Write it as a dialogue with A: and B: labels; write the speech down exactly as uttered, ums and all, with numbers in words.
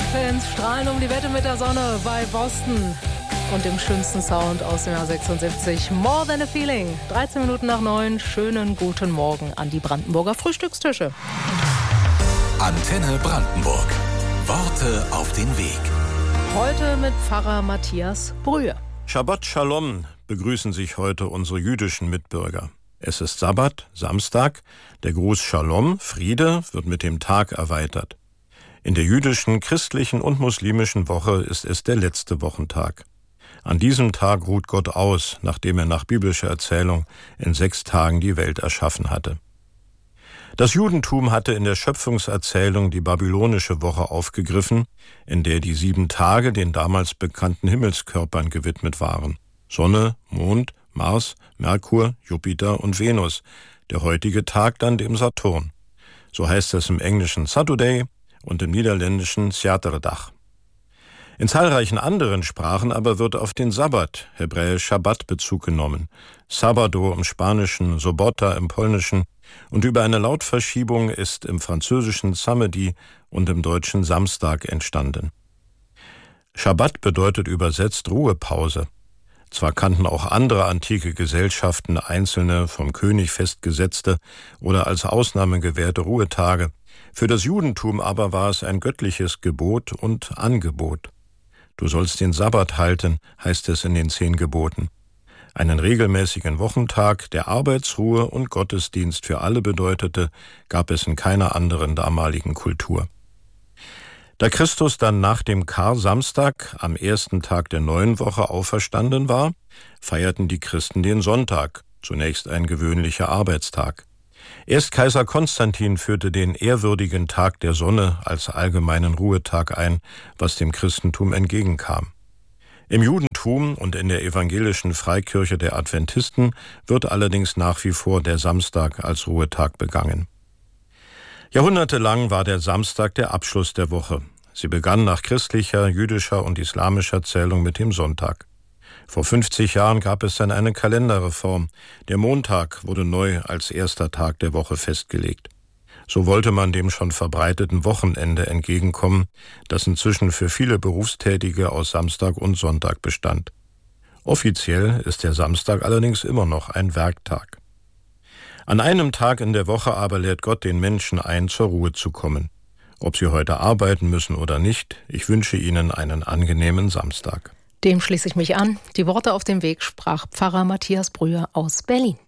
A: Rockfans strahlen um die Wette mit der Sonne bei Boston und dem schönsten Sound aus dem Jahr sechsundsiebzig. More Than a Feeling. dreizehn Minuten nach neun. Schönen guten Morgen an die Brandenburger Frühstückstische.
B: Antenne Brandenburg. Worte auf den Weg.
A: Heute mit Pfarrer Matthias Brühe.
C: Shabbat Shalom begrüßen sich heute unsere jüdischen Mitbürger. Es ist Sabbat, Samstag. Der Gruß Shalom, Friede, wird mit dem Tag erweitert. In der jüdischen, christlichen und muslimischen Woche ist es der letzte Wochentag. An diesem Tag ruht Gott aus, nachdem er nach biblischer Erzählung in sechs Tagen die Welt erschaffen hatte. Das Judentum hatte in der Schöpfungserzählung die babylonische Woche aufgegriffen, in der die sieben Tage den damals bekannten Himmelskörpern gewidmet waren. Sonne, Mond, Mars, Merkur, Jupiter und Venus, der heutige Tag dann dem Saturn. So heißt es im Englischen Saturday und im Niederländischen Sjaterdag. In zahlreichen anderen Sprachen aber wird auf den Sabbat, hebräisch Schabbat, Bezug genommen. Sabado im Spanischen, Sobota im Polnischen und über eine Lautverschiebung ist im Französischen Samedi und im Deutschen Samstag entstanden. Schabbat bedeutet übersetzt Ruhepause. Zwar kannten auch andere antike Gesellschaften einzelne vom König festgesetzte oder als Ausnahme gewährte Ruhetage. Für das Judentum aber war es ein göttliches Gebot und Angebot. Du sollst den Sabbat halten, heißt es in den zehn Geboten. Einen regelmäßigen Wochentag, der Arbeitsruhe und Gottesdienst für alle bedeutete, gab es in keiner anderen damaligen Kultur. Da Christus dann nach dem Kar-Samstag am ersten Tag der neuen Woche auferstanden war, feierten die Christen den Sonntag, zunächst ein gewöhnlicher Arbeitstag. Erst Kaiser Konstantin führte den ehrwürdigen Tag der Sonne als allgemeinen Ruhetag ein, was dem Christentum entgegenkam. Im Judentum und in der evangelischen Freikirche der Adventisten wird allerdings nach wie vor der Samstag als Ruhetag begangen. Jahrhundertelang war der Samstag der Abschluss der Woche. Sie begann nach christlicher, jüdischer und islamischer Zählung mit dem Sonntag. Vor fünfzig Jahren gab es dann eine Kalenderreform. Der Montag wurde neu als erster Tag der Woche festgelegt. So wollte man dem schon verbreiteten Wochenende entgegenkommen, das inzwischen für viele Berufstätige aus Samstag und Sonntag bestand. Offiziell ist der Samstag allerdings immer noch ein Werktag. An einem Tag in der Woche aber lädt Gott den Menschen ein, zur Ruhe zu kommen. Ob sie heute arbeiten müssen oder nicht, ich wünsche ihnen einen angenehmen Samstag.
A: Dem schließe ich mich an. Die Worte auf dem Weg sprach Pfarrer Matthias Brühe aus Berlin.